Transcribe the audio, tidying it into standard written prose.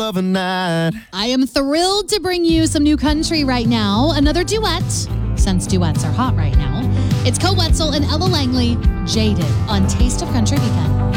of a night. I am thrilled to bring you some new country right now. Another duet, since duets are hot right now. It's Koe Wetzel and Ella Langley, Jaded, on Taste of Country Weekend.